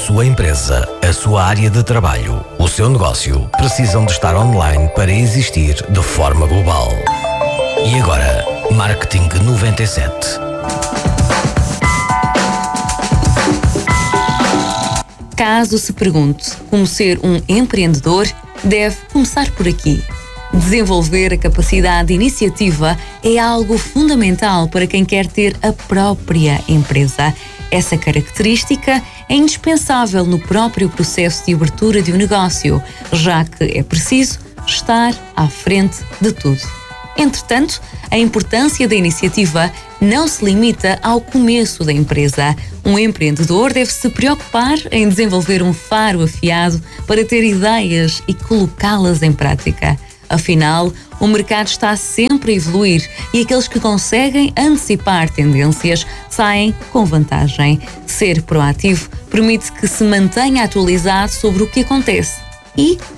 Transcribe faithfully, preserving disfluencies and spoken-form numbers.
sua empresa, a sua área de trabalho, o seu negócio precisam de estar online para existir de forma global. E agora, Marketing noventa e sete. Caso se pergunte como ser um empreendedor, deve começar por aqui. Desenvolver a capacidade de iniciativa é algo fundamental para quem quer ter a própria empresa. Essa característica é indispensável no próprio processo de abertura de um negócio, já que é preciso estar à frente de tudo. Entretanto, a importância da iniciativa não se limita ao começo da empresa. Um empreendedor deve se preocupar em desenvolver um faro afiado para ter ideias e colocá-las em prática. Afinal, o mercado está sempre a evoluir e aqueles que conseguem antecipar tendências saem com vantagem. Ser proativo permite que se mantenha atualizado sobre o que acontece e